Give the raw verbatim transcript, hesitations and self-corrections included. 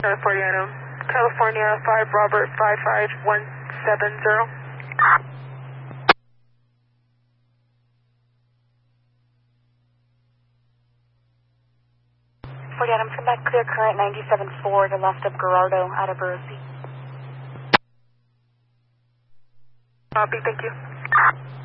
forty Adam. California five Robert five five one seven zero. forty Adam, come back clear current ninety-seven four to left of Gerardo out of Barosi. Copy, thank you.